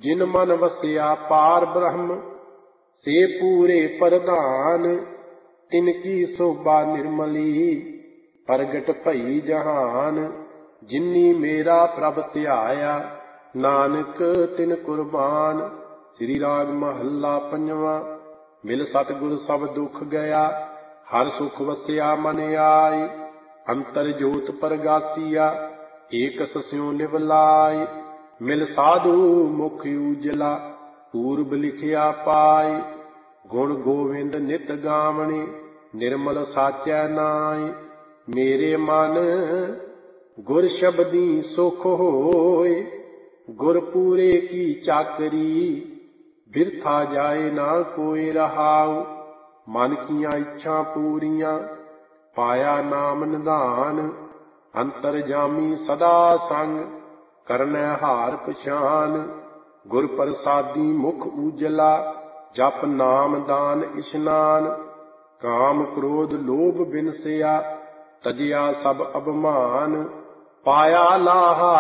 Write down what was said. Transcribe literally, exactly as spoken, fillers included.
जिन मन वसिया पार ब्रह्म से पूरे प्रधान। तिनकी शोभा निर्मली प्रगट भई जहान। जिन्नी मेरा प्रभ ध्याया नानक तिन कुर्बान। श्री राग महला पंजवा। मिल सतगुर सब दुख गया हर सुख वसिया मन आय। अंतर जोत प्रगासिया एक सस्यों निवलाय। मिल साधु मुख उजला पूर्व लिखिया पाय। गुण गोविंद नित गावणे निर्मल साचै नाय। मेरे मन गुर शब्दी सुख होय। गुर पूरे की चाकरी बिरथा जाए ना कोई रहाउ। मन किया इच्छा पूरियां पाया नाम निधान। अंतर जामी सदा संग करनै हार पछान। गुर प्रसादी मुख उजला जप नाम दान इशनान। काम क्रोध लोभ बिनसिया तजिया सब अभिमान। पाया लाहा